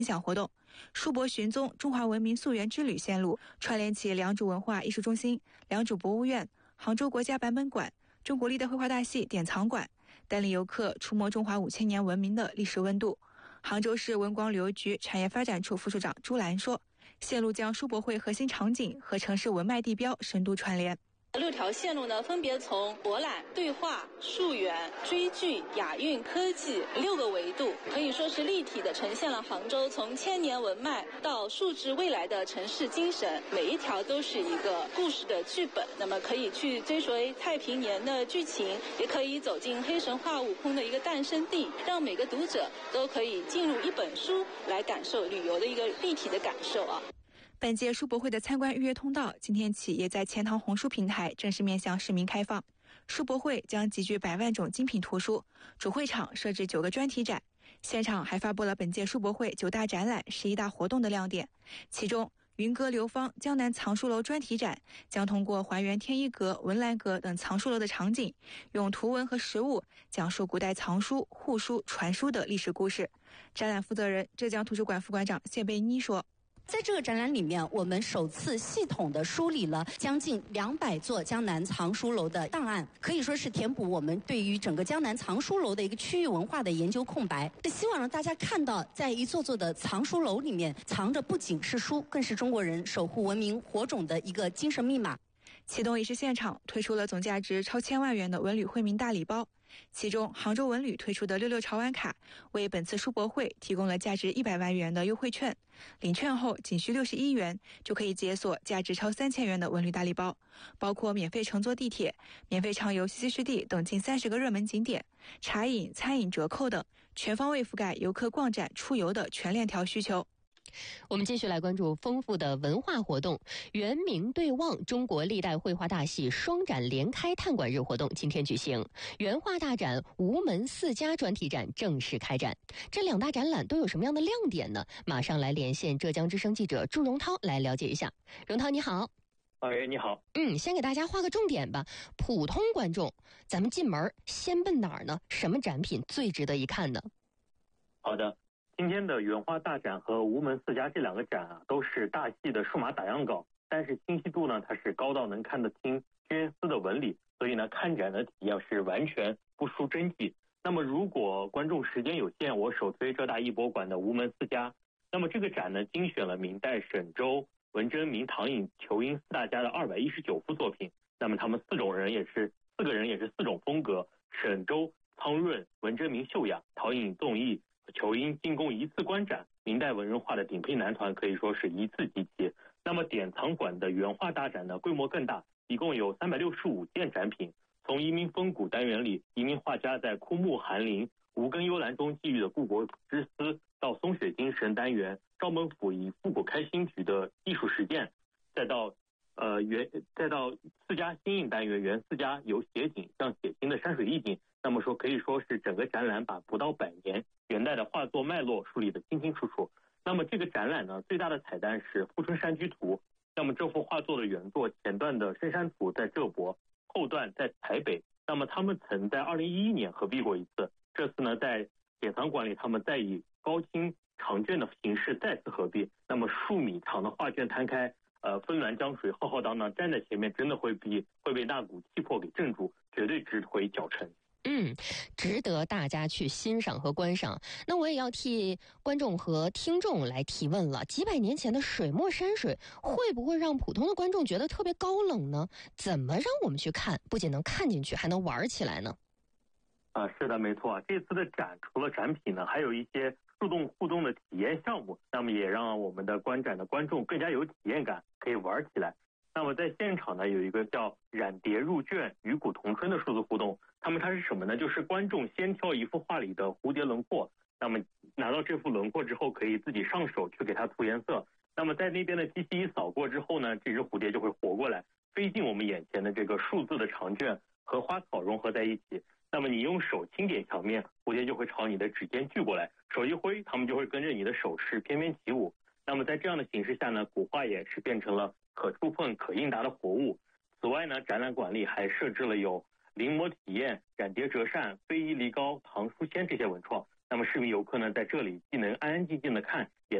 享活动。书博寻踪中华文明溯源之旅线路，串联起良渚文化艺术中心、良渚博物院、杭州国家版本馆、中国历代绘画大系典藏馆，带领游客触摸中华5000年文明的历史温度。杭州市文广旅游局产业发展处副处长朱兰说，线路将书博会核心场景和城市文脉地标深度串联。 6条线路呢，分别从博览、对话、溯源、追剧、雅韵、科技6个维度，可以说是立体的呈现了杭州从千年文脉到数字未来的城市精神，每一条都是一个故事的剧本。那么可以去追随太平年的剧情，也可以走进黑神话悟空的一个诞生地，让每个读者都可以进入一本书来感受旅游的一个立体的感受啊。 本届书博会的参观预约通道今天起也在钱塘红书平台正式面向市民开放。书博会将集聚100万种精品图书，主会场设置9个专题展，现场还发布了本届书博会9大展览、11大活动的亮点。其中云阁流芳江南藏书楼专题展将通过还原天一阁、文澜阁等藏书楼的场景，用图文和实物讲述古代藏书、护书、传书的历史故事。展览负责人浙江图书馆副馆长谢贝妮说， 在这个展览里面，我们首次系统的梳理了将近200座江南藏书楼的档案，可以说是填补我们对于整个江南藏书楼的一个区域文化的研究空白。希望让大家看到，在一座座的藏书楼里面，藏着不仅是书，更是中国人守护文明火种的一个精神密码。 启动仪式现场推出了总价值超1000万元的文旅惠民大礼包，其中杭州文旅推出的66潮玩卡为本次书博会提供了价值100万元的优惠券，领券后仅需61元就可以解锁价值超3000元的文旅大礼包，包括免费乘坐地铁、免费畅游西溪湿地等近30个热门景点、茶饮、餐饮折扣等，全方位覆盖游客逛展、出游的全链条需求。 我们继续来关注丰富的文化活动。圆明对望中国历代绘画大系双展连开探馆日活动今天举行，原画大展、吴门4家专题展正式开展。这2大展览都有什么样的亮点呢？马上来连线浙江之声记者祝荣涛来了解一下。荣涛你好。 你好。 先给大家画个重点吧。普通观众咱们进门先奔哪儿呢？什么展品最值得一看呢？ 好的，今天的原画大展和吴门4家这2个展都是大系的数码打样稿，但是清晰度呢，它是高到能看得清军丝的纹理，所以呢，看展的体验是完全不输真迹。那么如果观众时间有限，我首推浙大艺博馆的吴门4家。那么这个展呢，精选了明代沈周、文征明、唐寅、裘英4大家的219幅作品。那么他们4个人也是4种风格：沈周苍润，文征明秀雅，唐寅纵逸，裘英进攻一次观展。明代文人画的顶配男团可以说是一次集齐。那么典藏馆的原画大展呢，规模更大，一共有365件展品。从移民风骨单元里，移民画家在枯木寒林、无根幽兰中寄予的故国之思，到松雪精神单元，赵孟俯以复古开新局的艺术实践，再到4家新颖单元，原4家由写景向写新的山水意境。那么说可以说是整个展览把不到100年元代的画作脉络梳理得清清楚楚。那么这个展览呢，最大的彩蛋是《富春山居图》。那么这幅画作的原作前段的深山图在浙博，后段在台北。那么他们曾在2011年合璧过一次，这次呢在典藏馆里他们再以高清长卷的形式再次合璧。那么数米长的画卷摊开，纷乱江水浩浩荡荡，站在前面真的会被那股气魄给镇住，绝对值回脚程。 值得大家去欣赏和观赏。那我也要替观众和听众来提问了，几百年前的水墨山水会不会让普通的观众觉得特别高冷呢？怎么让我们去看，不仅能看进去，还能玩起来呢？ 是的，没错。这次的展除了展品呢，还有一些互动的体验项目，那么也让我们的观展的观众更加有体验感，可以玩起来。那么在现场呢，有一个叫染蝶入卷与古同春的数字互动。它是什么呢？就是观众先挑一幅画里的蝴蝶轮廓，那么拿到这幅轮廓之后，可以自己上手去给它涂颜色。那么在那边的机器一扫过之后呢，这只蝴蝶就会活过来，飞进我们眼前的这个数字的长卷，和花草融合在一起。那么你用手轻点墙面，蝴蝶就会朝你的指尖聚过来，手一挥，它们就会跟着你的手势翩翩起舞。那么在这样的形式下呢，古画也是变成了可触碰、可应答的活物。此外呢，展览馆里还设置了有临摹体验、染蝶折扇、飞移离高、唐书签这些文创。 那么市民游客呢，在这里既能安安静静的看，也